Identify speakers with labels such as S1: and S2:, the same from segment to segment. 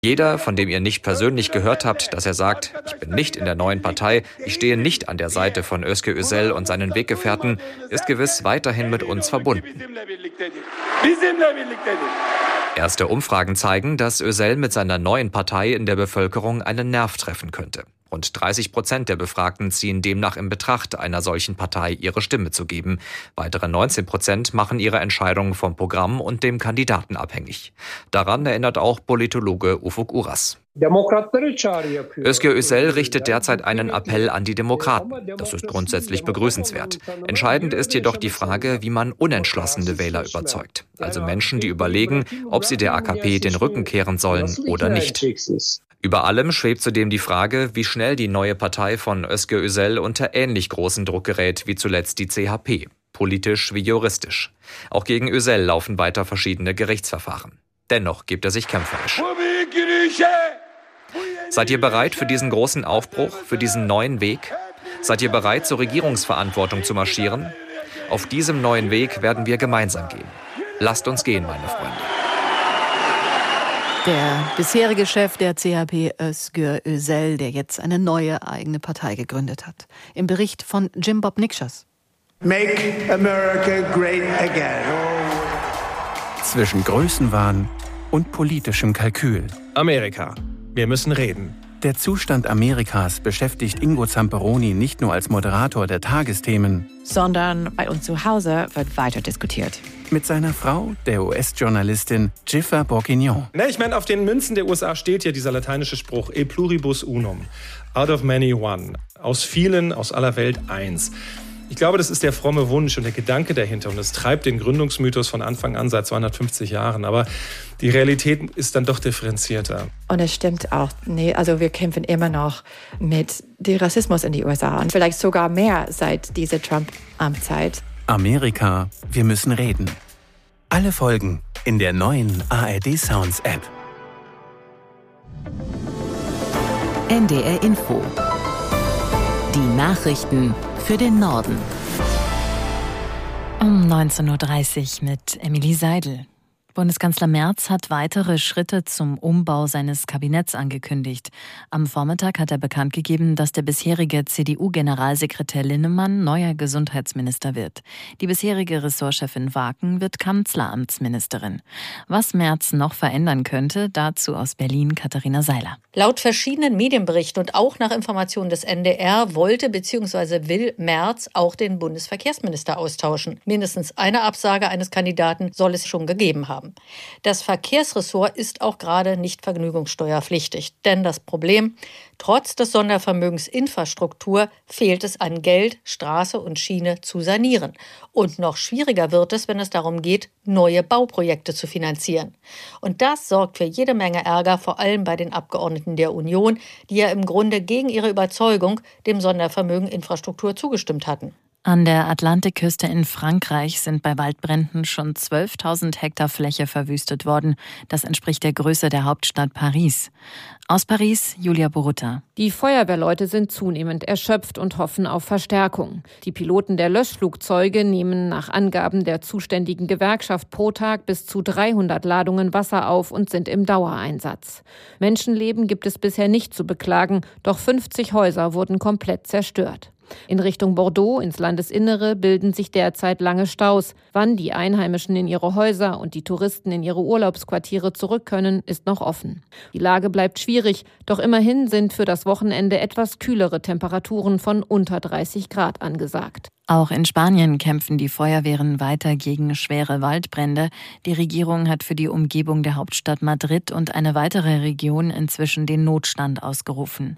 S1: Jeder, von dem ihr nicht persönlich gehört habt, dass er sagt, ich bin nicht in der neuen Partei, ich stehe nicht an der Seite von Özgür Özel und seinen Weggefährten, ist gewiss weiterhin mit uns verbunden. Erste Umfragen zeigen, dass Özel mit seiner neuen Partei in der Bevölkerung einen Nerv treffen könnte. Rund 30% der Befragten ziehen demnach in Betracht, einer solchen Partei ihre Stimme zu geben. Weitere 19% machen ihre Entscheidung vom Programm und dem Kandidaten abhängig. Daran erinnert auch Politologe Ufuk Uras. Özgür Özel richtet derzeit einen Appell an die Demokraten. Das ist grundsätzlich begrüßenswert. Entscheidend ist jedoch die Frage, wie man unentschlossene Wähler überzeugt. Also Menschen, die überlegen, ob sie der AKP den Rücken kehren sollen oder nicht. Über allem schwebt zudem die Frage, wie schnell die neue Partei von Özgür Özel unter ähnlich großen Druck gerät wie zuletzt die CHP, politisch wie juristisch. Auch gegen Özel laufen weiter verschiedene Gerichtsverfahren. Dennoch gibt er sich kämpferisch. Seid ihr bereit für diesen großen Aufbruch, für diesen neuen Weg? Seid ihr bereit, zur Regierungsverantwortung zu marschieren? Auf diesem neuen Weg werden wir gemeinsam gehen. Lasst uns gehen, meine Freunde.
S2: Der bisherige Chef der CHP, Özgür Özel, der jetzt eine neue eigene Partei gegründet hat. Im Bericht von Jim Bob Nikschas.
S3: Make America great again.
S4: Zwischen Größenwahn und politischem Kalkül.
S5: Amerika. Wir müssen reden.
S4: Der Zustand Amerikas beschäftigt Ingo Zamperoni nicht nur als Moderator der Tagesthemen,
S6: sondern bei uns zu Hause wird weiter diskutiert.
S4: Mit seiner Frau, der US-Journalistin Jennifer Bourguignon.
S5: Ich meine, auf den Münzen der USA steht ja dieser lateinische Spruch, e pluribus unum, out of many one, aus vielen, aus aller Welt eins. Ich glaube, das ist der fromme Wunsch und der Gedanke dahinter und es treibt den Gründungsmythos von Anfang an seit 250 Jahren. Aber die Realität ist dann doch differenzierter.
S6: Und es stimmt auch, wir kämpfen immer noch mit dem Rassismus in die USA und vielleicht sogar mehr seit dieser Trump-Amtszeit.
S4: Amerika, wir müssen reden. Alle Folgen in der neuen ARD Sounds App.
S7: NDR Info. Die Nachrichten für den Norden.
S8: Um 19.30 Uhr mit Emilie Seidel. Bundeskanzler Merz hat weitere Schritte zum Umbau seines Kabinetts angekündigt. Am Vormittag hat er bekannt gegeben, dass der bisherige CDU-Generalsekretär Linnemann neuer Gesundheitsminister wird. Die bisherige Ressortchefin Waken wird Kanzleramtsministerin. Was Merz noch verändern könnte, dazu aus Berlin Katharina Seiler.
S9: Laut verschiedenen Medienberichten und auch nach Informationen des NDR wollte bzw. will Merz auch den Bundesverkehrsminister austauschen. Mindestens eine Absage eines Kandidaten soll es schon gegeben haben. Das Verkehrsressort ist auch gerade nicht vergnügungssteuerpflichtig. Denn das Problem, trotz des Sondervermögens Infrastruktur fehlt es an Geld, Straße und Schiene zu sanieren. Und noch schwieriger wird es, wenn es darum geht, neue Bauprojekte zu finanzieren. Und das sorgt für jede Menge Ärger, vor allem bei den Abgeordneten der Union, die ja im Grunde gegen ihre Überzeugung dem Sondervermögen Infrastruktur zugestimmt hatten.
S8: An der Atlantikküste in Frankreich sind bei Waldbränden schon 12.000 Hektar Fläche verwüstet worden. Das entspricht der Größe der Hauptstadt Paris. Aus Paris, Julia Borutta.
S10: Die Feuerwehrleute sind zunehmend erschöpft und hoffen auf Verstärkung. Die Piloten der Löschflugzeuge nehmen nach Angaben der zuständigen Gewerkschaft pro Tag bis zu 300 Ladungen Wasser auf und sind im Dauereinsatz. Menschenleben gibt es bisher nicht zu beklagen, doch 50 Häuser wurden komplett zerstört. In Richtung Bordeaux, ins Landesinnere, bilden sich derzeit lange Staus. Wann die Einheimischen in ihre Häuser und die Touristen in ihre Urlaubsquartiere zurück können, ist noch offen. Die Lage bleibt schwierig, doch immerhin sind für das Wochenende etwas kühlere Temperaturen von unter 30 Grad angesagt.
S8: Auch in Spanien kämpfen die Feuerwehren weiter gegen schwere Waldbrände. Die Regierung hat für die Umgebung der Hauptstadt Madrid und eine weitere Region inzwischen den Notstand ausgerufen.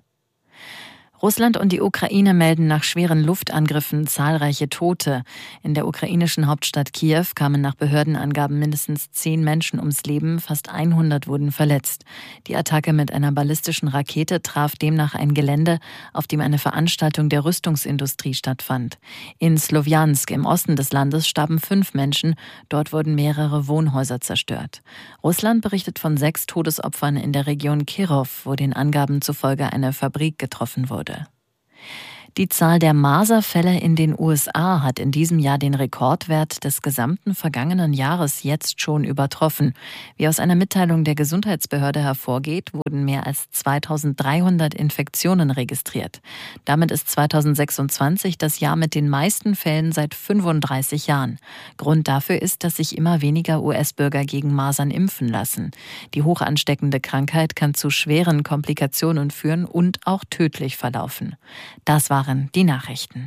S8: Russland und die Ukraine melden nach schweren Luftangriffen zahlreiche Tote. In der ukrainischen Hauptstadt Kiew kamen nach Behördenangaben mindestens 10 Menschen ums Leben, fast 100 wurden verletzt. Die Attacke mit einer ballistischen Rakete traf demnach ein Gelände, auf dem eine Veranstaltung der Rüstungsindustrie stattfand. In Slowjansk im Osten des Landes starben 5 Menschen, dort wurden mehrere Wohnhäuser zerstört. Russland berichtet von 6 Todesopfern in der Region Kirov, wo den Angaben zufolge eine Fabrik getroffen wurde. Die Zahl der Masern-Fälle in den USA hat in diesem Jahr den Rekordwert des gesamten vergangenen Jahres jetzt schon übertroffen. Wie aus einer Mitteilung der Gesundheitsbehörde hervorgeht, wurden mehr als 2300 Infektionen registriert. Damit ist 2026 das Jahr mit den meisten Fällen seit 35 Jahren. Grund dafür ist, dass sich immer weniger US-Bürger gegen Masern impfen lassen. Die hoch ansteckende Krankheit kann zu schweren Komplikationen führen und auch tödlich verlaufen. Das waren die Nachrichten.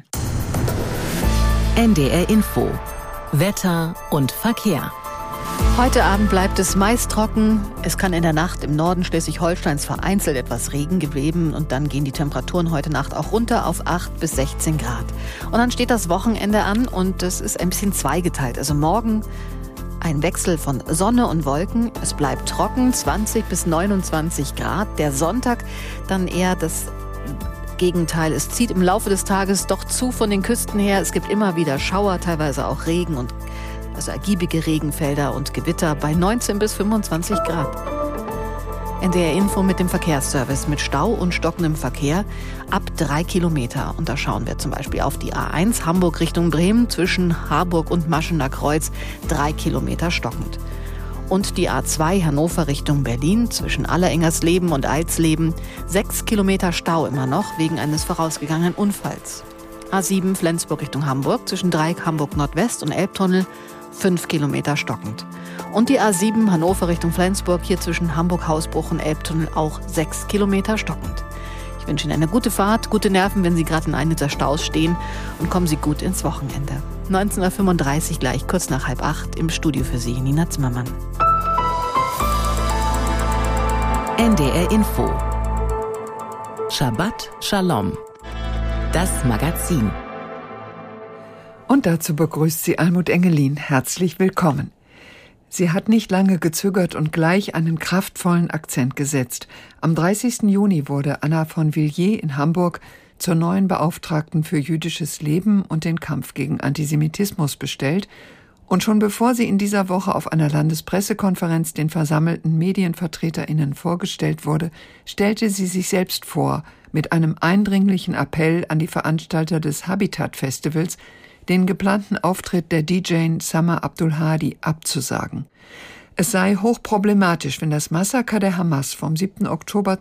S7: NDR Info. Wetter und Verkehr.
S2: Heute Abend bleibt es meist trocken. Es kann in der Nacht im Norden Schleswig-Holsteins vereinzelt etwas Regen geben und dann gehen die Temperaturen heute Nacht auch runter auf 8 bis 16 Grad. Und dann steht das Wochenende an und es ist ein bisschen zweigeteilt. Also morgen ein Wechsel von Sonne und Wolken. Es bleibt trocken, 20 bis 29 Grad. Der Sonntag dann eher das Gegenteil. Es zieht im Laufe des Tages doch zu von den Küsten her. Es gibt immer wieder Schauer, teilweise auch Regen und also ergiebige Regenfelder und Gewitter bei 19 bis 25 Grad. NDR Info mit dem Verkehrsservice mit Stau und stockendem Verkehr ab 3 Kilometer. Und da schauen wir zum Beispiel auf die A1 Hamburg Richtung Bremen zwischen Harburg und Maschener Kreuz 3 Kilometer stockend. Und die A2 Hannover Richtung Berlin zwischen Allerengersleben und Eidsleben 6 Kilometer Stau immer noch wegen eines vorausgegangenen Unfalls. A7 Flensburg Richtung Hamburg zwischen Dreieck Hamburg Nordwest und Elbtunnel 5 Kilometer stockend. Und die A7 Hannover Richtung Flensburg hier zwischen Hamburg-Hausbruch und Elbtunnel auch 6 Kilometer stockend. Ich wünsche Ihnen eine gute Fahrt, gute Nerven, wenn Sie gerade in einem dieser Staus stehen und kommen Sie gut ins Wochenende. 19:35 Uhr gleich, kurz nach 7:30 im Studio für Sie, Nina Zimmermann.
S7: NDR Info. Shabbat Shalom. Das Magazin.
S11: Und dazu begrüßt sie Almut Engelin. Herzlich willkommen. Sie hat nicht lange gezögert und gleich einen kraftvollen Akzent gesetzt. Am 30. Juni wurde Anna von Villiers in Hamburg zur neuen Beauftragten für jüdisches Leben und den Kampf gegen Antisemitismus bestellt. Und schon bevor sie in dieser Woche auf einer Landespressekonferenz den versammelten MedienvertreterInnen vorgestellt wurde, stellte sie sich selbst vor, mit einem eindringlichen Appell an die Veranstalter des Habitat-Festivals, den geplanten Auftritt der DJ Samar Abdulhadi abzusagen. Es sei hochproblematisch, wenn das Massaker der Hamas vom 7. Oktober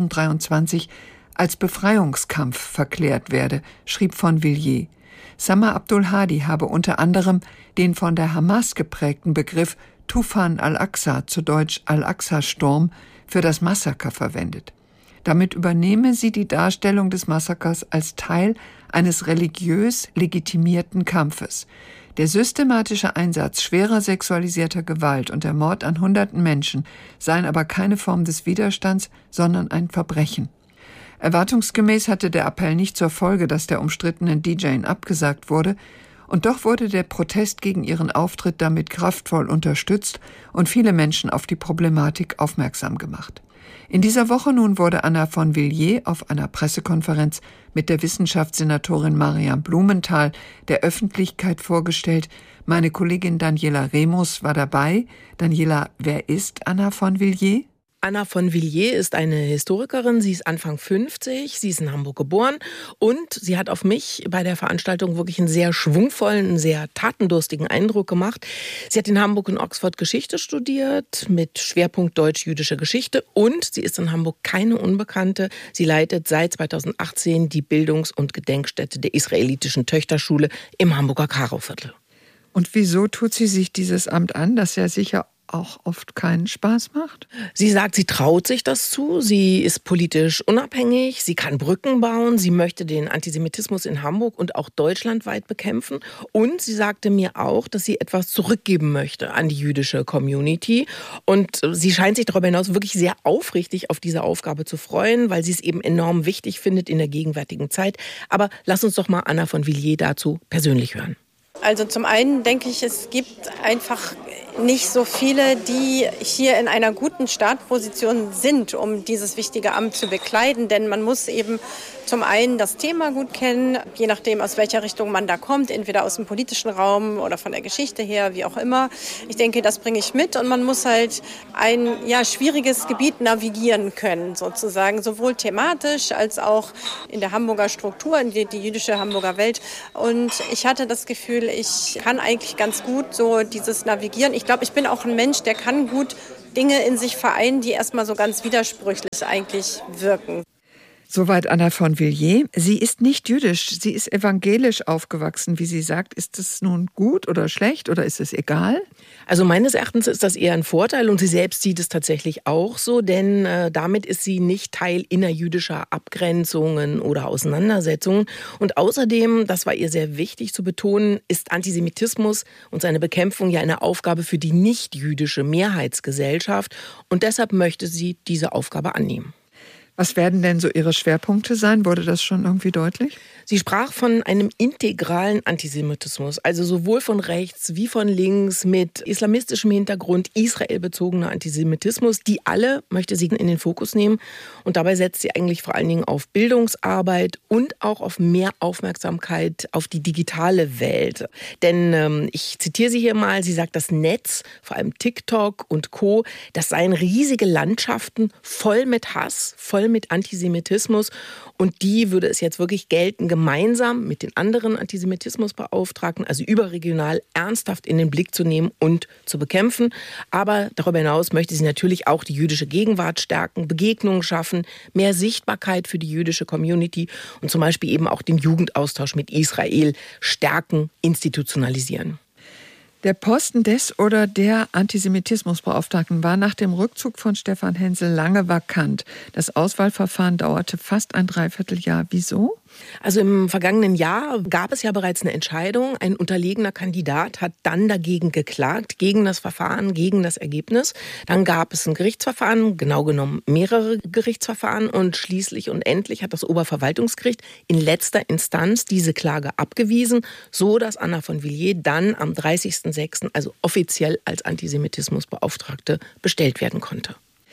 S11: 2023 als Befreiungskampf verklärt werde, schrieb von Villiers. Samar Abdulhadi habe unter anderem den von der Hamas geprägten Begriff Tufan al-Aqsa, zu Deutsch Al-Aqsa-Sturm, für das Massaker verwendet. Damit übernehme sie die Darstellung des Massakers als Teil eines religiös legitimierten Kampfes. Der systematische Einsatz schwerer sexualisierter Gewalt und der Mord an Hunderten Menschen seien aber keine Form des Widerstands, sondern ein Verbrechen. Erwartungsgemäß hatte der Appell nicht zur Folge, dass der umstrittenen DJ abgesagt wurde, und doch wurde der Protest gegen ihren Auftritt damit kraftvoll unterstützt und viele Menschen auf die Problematik aufmerksam gemacht. In dieser Woche nun wurde Anna von Villiers auf einer Pressekonferenz mit der Wissenschaftssenatorin Mariam Blumenthal der Öffentlichkeit vorgestellt. Meine Kollegin Daniela Remus war dabei. Daniela, wer ist Anna von Villiers?
S12: Anna von Villiers ist eine Historikerin, sie ist Anfang 50, sie ist in Hamburg geboren und sie hat auf mich bei der Veranstaltung wirklich einen sehr schwungvollen, einen sehr tatendurstigen Eindruck gemacht. Sie hat in Hamburg und Oxford Geschichte studiert mit Schwerpunkt deutsch-jüdische Geschichte und sie ist in Hamburg keine Unbekannte. Sie leitet seit 2018 die Bildungs- und Gedenkstätte der israelitischen Töchterschule im Hamburger Karoviertel.
S11: Und wieso tut sie sich dieses Amt an, das ja sicher auch oft keinen Spaß macht?
S12: Sie sagt, sie traut sich das zu, sie ist politisch unabhängig, sie kann Brücken bauen, sie möchte den Antisemitismus in Hamburg und auch deutschlandweit bekämpfen und sie sagte mir auch, dass sie etwas zurückgeben möchte an die jüdische Community und sie scheint sich darüber hinaus wirklich sehr aufrichtig auf diese Aufgabe zu freuen, weil sie es eben enorm wichtig findet in der gegenwärtigen Zeit. Aber lass uns doch mal Anna von Villiers dazu persönlich hören.
S13: Also zum einen denke ich, es gibt einfach nicht so viele, die hier in einer guten Startposition sind, um dieses wichtige Amt zu bekleiden. Denn man muss eben zum einen das Thema gut kennen, je nachdem, aus welcher Richtung man da kommt, entweder aus dem politischen Raum oder von der Geschichte her, wie auch immer. Ich denke, das bringe ich mit und man muss halt ein schwieriges Gebiet navigieren können, sozusagen, sowohl thematisch als auch in der Hamburger Struktur, in die jüdische Hamburger Welt. Und ich hatte das Gefühl, ich kann eigentlich ganz gut so dieses Navigieren. Ich glaube, ich bin auch ein Mensch, der kann gut Dinge in sich vereinen, die erstmal so ganz widersprüchlich eigentlich wirken.
S11: Soweit Anna von Villiers. Sie ist nicht jüdisch, sie ist evangelisch aufgewachsen, wie sie sagt. Ist es nun gut oder schlecht oder ist es egal?
S12: Also meines Erachtens ist das eher ein Vorteil und sie selbst sieht es tatsächlich auch so, denn damit ist sie nicht Teil innerjüdischer Abgrenzungen oder Auseinandersetzungen. Und außerdem, das war ihr sehr wichtig zu betonen, ist Antisemitismus und seine Bekämpfung ja eine Aufgabe für die nicht-jüdische Mehrheitsgesellschaft und deshalb möchte sie diese Aufgabe annehmen.
S11: Was werden denn so Ihre Schwerpunkte sein? Wurde das schon irgendwie deutlich?
S12: Sie sprach von einem integralen Antisemitismus, also sowohl von rechts wie von links mit islamistischem Hintergrund, israelbezogener Antisemitismus. Die alle möchte sie in den Fokus nehmen. Und dabei setzt sie eigentlich vor allen Dingen auf Bildungsarbeit und auch auf mehr Aufmerksamkeit auf die digitale Welt. Denn ich zitiere sie hier mal, sie sagt, das Netz, vor allem TikTok und Co., das seien riesige Landschaften voll mit Hass, voll mit Antisemitismus und die würde es jetzt wirklich gelten, gemeinsam mit den anderen Antisemitismusbeauftragten, also überregional, ernsthaft in den Blick zu nehmen und zu bekämpfen. Aber darüber hinaus möchte sie natürlich auch die jüdische Gegenwart stärken, Begegnungen schaffen, mehr Sichtbarkeit für die jüdische Community und zum Beispiel eben auch den Jugendaustausch mit Israel stärken, institutionalisieren.
S11: Der Posten des oder der Antisemitismusbeauftragten war nach dem Rückzug von Stefan Hensel lange vakant. Das Auswahlverfahren dauerte fast ein Dreivierteljahr. Wieso?
S12: Also im vergangenen Jahr gab es ja bereits eine Entscheidung. Ein unterlegener Kandidat hat dann dagegen geklagt, gegen das Verfahren, gegen das Ergebnis. Dann gab es ein Gerichtsverfahren, genau genommen mehrere Gerichtsverfahren. Und schließlich und endlich hat das Oberverwaltungsgericht in letzter Instanz diese Klage abgewiesen, so dass Anna von Villiers dann am 30.06., also offiziell als Antisemitismusbeauftragte, bestellt werden konnte.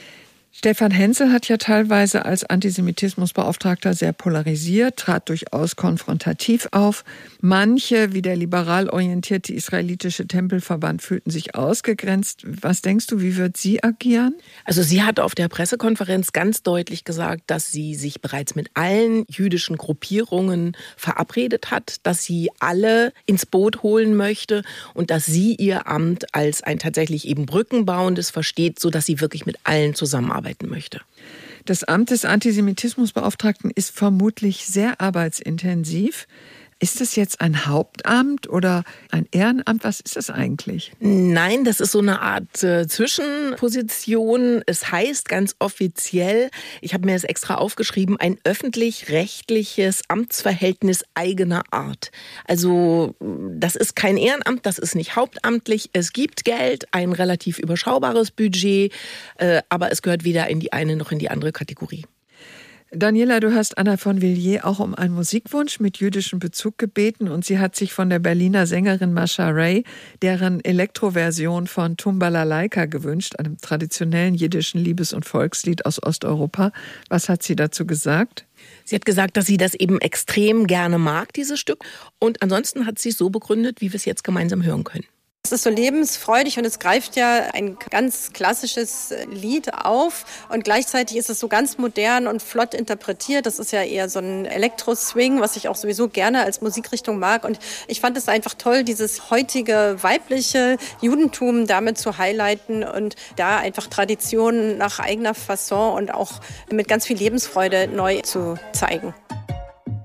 S11: Stefan Hensel hat ja teilweise als Antisemitismusbeauftragter sehr polarisiert, trat durchaus konfrontativ auf. Manche, wie der liberal orientierte israelitische Tempelverband, fühlten sich ausgegrenzt. Was denkst du, wie wird sie agieren?
S12: Also sie hat auf der Pressekonferenz ganz deutlich gesagt, dass sie sich bereits mit allen jüdischen Gruppierungen verabredet hat, dass sie alle ins Boot holen möchte und dass sie ihr Amt als ein tatsächlich eben brückenbauendes versteht, sodass sie wirklich mit allen zusammenarbeitet möchte.
S11: Das Amt des Antisemitismusbeauftragten ist vermutlich sehr arbeitsintensiv. Ist das jetzt ein Hauptamt oder ein Ehrenamt? Was ist das eigentlich?
S12: Nein, das ist so eine Art Zwischenposition. Es heißt ganz offiziell, ich habe mir das extra aufgeschrieben, ein öffentlich-rechtliches Amtsverhältnis eigener Art. Also das ist kein Ehrenamt, das ist nicht hauptamtlich. Es gibt Geld, ein relativ überschaubares Budget, aber es gehört weder in die eine noch in die andere Kategorie.
S11: Daniela, du hast Anna von Villiers auch um einen Musikwunsch mit jüdischem Bezug gebeten und sie hat sich von der Berliner Sängerin Masha Ray deren Elektroversion von Tumbalalaika gewünscht, einem traditionellen jiddischen Liebes- und Volkslied aus Osteuropa. Was hat sie dazu gesagt?
S12: Sie hat gesagt, dass sie das eben extrem gerne mag, dieses Stück. Und ansonsten hat sie es so begründet, wie wir es jetzt gemeinsam hören können.
S13: Es ist so lebensfreudig und es greift ja ein ganz klassisches Lied auf und gleichzeitig ist es so ganz modern und flott interpretiert. Das ist ja eher so ein Elektro-Swing, was ich auch sowieso gerne als Musikrichtung mag. Und ich fand es einfach toll, dieses heutige weibliche Judentum damit zu highlighten und da einfach Traditionen nach eigener Fasson und auch mit ganz viel Lebensfreude neu zu zeigen.